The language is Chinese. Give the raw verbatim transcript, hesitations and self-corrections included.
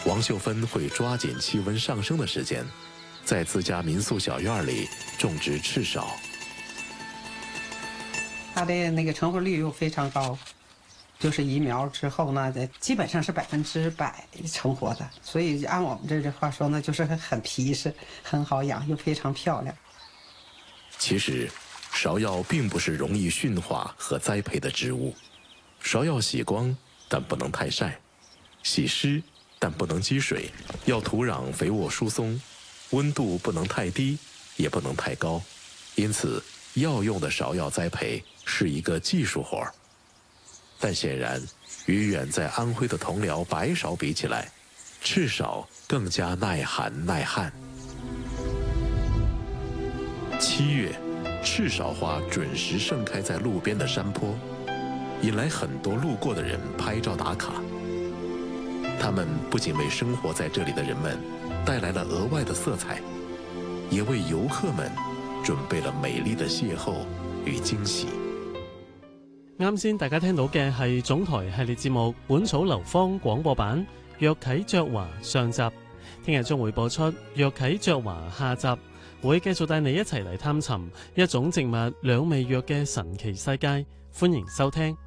王秀芬会抓紧气温上升的时间，在自家民宿小院里种植赤芍。 它的那个成活率又非常高，就是移苗之后呢，基本上是百分之百成活的。所以按我们这句话说呢，就是很皮实，很好养，又非常漂亮。 其实，芍药并不是容易驯化和栽培的植物。芍药喜光，但不能太晒；喜湿，但不能积水。要土壤肥沃疏松，温度不能太低，也不能太高。因此，药用的芍药栽培是一个技术活儿。但显然，与远在安徽的同僚白芍比起来，赤芍更加耐寒耐旱。七月，赤芍花准时盛开在路边的山坡，引来很多路过的人拍照打卡。它们不仅为生活在这里的人们带来了額外的色彩，也為遊客們準備了美麗的邂逅與驚喜。 啱先大家聽到嘅係總台系列節目《本草流芳》廣播版《藥啟著華》上集，聽日將會播出《藥啟著華》下集，會繼續帶你一齊嚟探尋一種植物兩味藥嘅神奇世界，歡迎收聽。